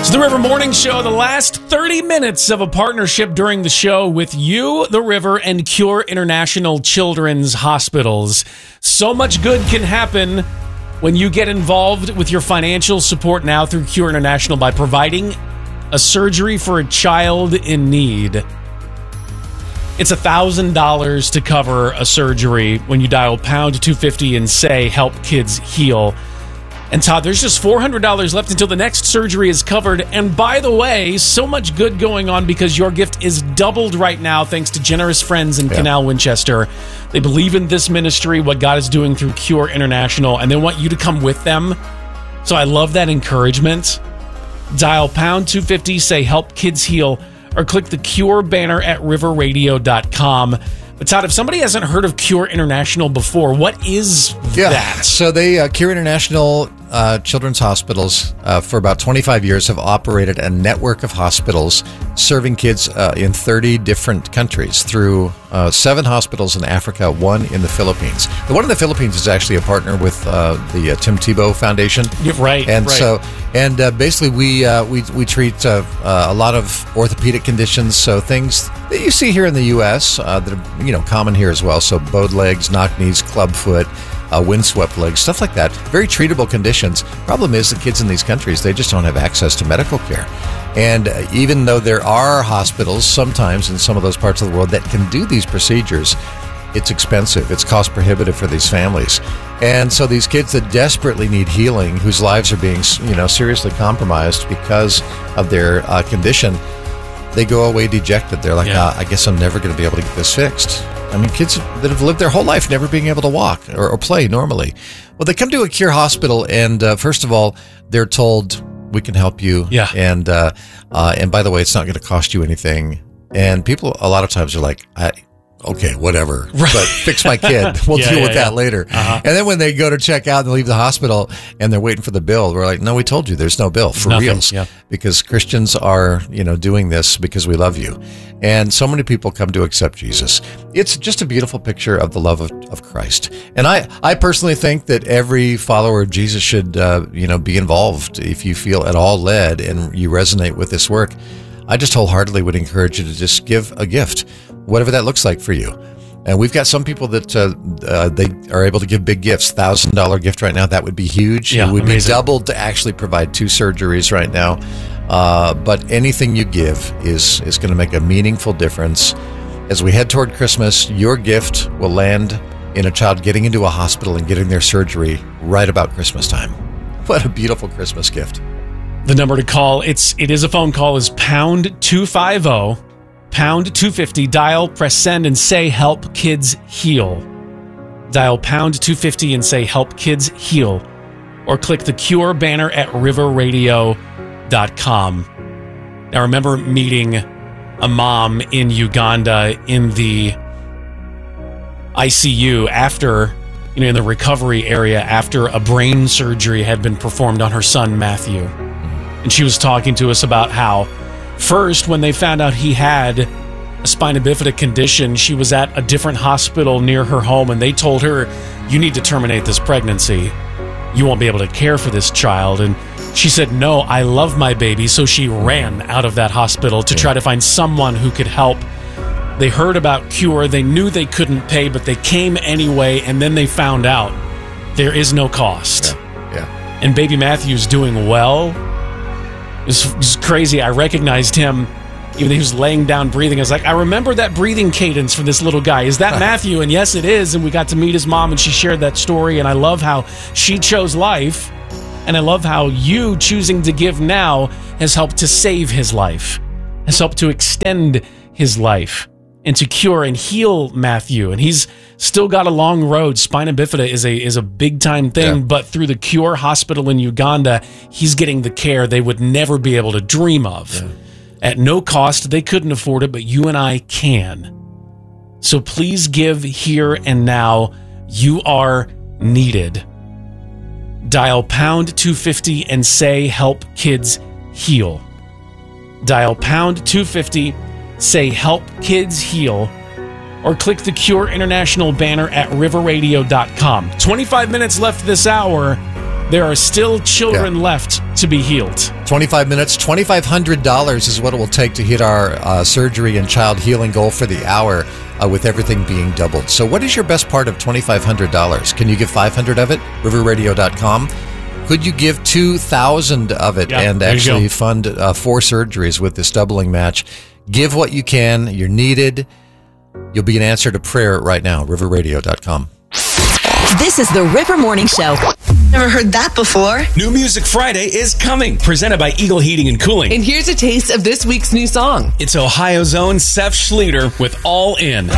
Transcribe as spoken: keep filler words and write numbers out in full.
It's the River Morning Show, the last thirty minutes of a partnership during the show with you, the River, and Cure International Children's Hospitals. So much good can happen when you get involved with your financial support now through Cure International by providing a surgery for a child in need. It's one thousand dollars to cover a surgery when you dial pound two fifty and say, help kids heal. And Todd, there's just four hundred dollars left until the next surgery is covered. And by the way, so much good going on because your gift is doubled right now thanks to generous friends in yeah. Canal Winchester. They believe in this ministry, what God is doing through Cure International, and they want you to come with them. So I love that encouragement. Dial pound two fifty, say help kids heal, or click the Cure banner at river radio dot com. But Todd, if somebody hasn't heard of Cure International before, what is yeah. that? So they, uh, Cure International uh, Children's Hospitals, uh, for about twenty-five years have operated a network of hospitals serving kids uh, in thirty different countries through uh, seven hospitals in Africa, one in the Philippines. The one in the Philippines is actually a partner with uh, the uh, Tim Tebow Foundation. You're right. And right. so, and uh, basically we, uh, we, we treat uh, uh, a lot of orthopedic conditions, so things that you see here in the U S uh, that are, you know, common here as well. So bowed legs, knock knees, club foot, uh, windswept legs, stuff like that. Very treatable conditions. Problem is the kids in these countries, they just don't have access to medical care. And uh, even though there are hospitals sometimes in some of those parts of the world that can do these procedures, it's expensive. It's cost prohibitive for these families. And so these kids that desperately need healing, whose lives are being, you know, seriously compromised because of their uh, condition, they go away dejected. They're like, yeah. ah, I guess I'm never going to be able to get this fixed. I mean, kids that have lived their whole life never being able to walk or, or play normally. Well, they come to a Cure hospital, and uh, first of all, they're told, we can help you. Yeah. And, uh, uh, and by the way, it's not going to cost you anything. And people a lot of times are like, I... okay, whatever, right. But fix my kid. We'll yeah, deal yeah, with yeah. that later. Uh-huh. And then when they go to check out and leave the hospital and they're waiting for the bill, we're like, no, we told you there's no bill for Nothing, reals. yeah. Because Christians are, you know, doing this because we love you. And so many people come to accept Jesus. It's just a beautiful picture of the love of, of Christ. And I, I personally think that every follower of Jesus should, uh, you know, be involved. If you feel at all led and you resonate with this work, I just wholeheartedly would encourage you to just give a gift, whatever that looks like for you. And we've got some people that uh, uh, they are able to give big gifts. one thousand dollars gift right now, that would be huge. Yeah, it would amazing. be doubled to actually provide two surgeries right now. Uh, but anything you give is, is going to make a meaningful difference. As we head toward Christmas, your gift will land in a child getting into a hospital and getting their surgery right about Christmas time. What a beautiful Christmas gift. The number to call, it's it is a phone call, is pound two fifty. Pound two fifty, dial, press send, and say help kids heal. Dial pound two fifty and say help kids heal. Or click the Cure banner at river radio dot com. Now, I remember meeting a mom in Uganda in the I C U after, you know, in the recovery area after a brain surgery had been performed on her son, Matthew. And she was talking to us about how first, when they found out he had a spina bifida condition, she was at a different hospital near her home, and they told her, you need to terminate this pregnancy. You won't be able to care for this child. And she said, no, I love my baby. So she ran out of that hospital to try to find someone who could help. They heard about Cure. They knew they couldn't pay, but they came anyway, and then they found out there is no cost. Yeah. yeah. And baby Matthew's doing well. It was crazy. I recognized him, even though he was laying down breathing. I was like, I remember that breathing cadence from this little guy. Is that Matthew? And yes, it is. And we got to meet his mom, and she shared that story. And I love how she chose life. And I love how you choosing to give now has helped to save his life, has helped to extend his life, and to cure and heal Matthew. And he's still got a long road. Spina bifida is a is a big time thing, yeah. But through the Cure Hospital in Uganda, he's getting the care they would never be able to dream of. Yeah. At no cost, they couldn't afford it, but you and I can. So please give here and now. You are needed. Dial pound two fifty and say help kids heal. Dial pound two fifty, say help kids heal, or click the Cure International banner at river radio dot com. twenty-five minutes left this hour. There are still children yeah. left to be healed. twenty-five minutes, twenty-five hundred dollars is what it will take to hit our uh, surgery and child healing goal for the hour, uh, with everything being doubled. So what is your best part of twenty-five hundred dollars? Can you give five hundred of it? river radio dot com. Could you give two thousand of it Yeah, and there you actually go. fund uh, four surgeries with this doubling match? Give what you can. You're needed. You'll be an answer to prayer right now. river radio dot com. This is the River Morning Show. Never heard that before. New Music Friday is coming, presented by Eagle Heating and Cooling. And here's a taste of this week's new song. It's Ohio's own Seth Schluter with All In.